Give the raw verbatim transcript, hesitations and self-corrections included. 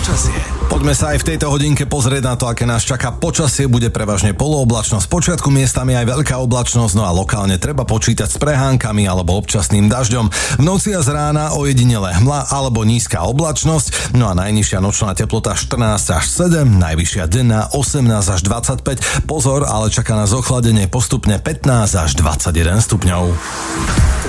Počasie. Poďme sa aj v tejto hodinke pozrieť na to, aké nás čaká počasie. Bude prevažne polooblačnosť, počiatku miestami aj veľká oblačnosť, no a lokálne treba počítať s prehánkami alebo občasným dažďom. V noci a z rána ojedinele hmla alebo nízka oblačnosť, no a najnižšia nočná teplota štrnásť až sedem, najvyššia denná osemnásť až dvadsaťpäť. Pozor, ale čaká nás ochladenie postupne pätnásť až dvadsaťjeden stupňov.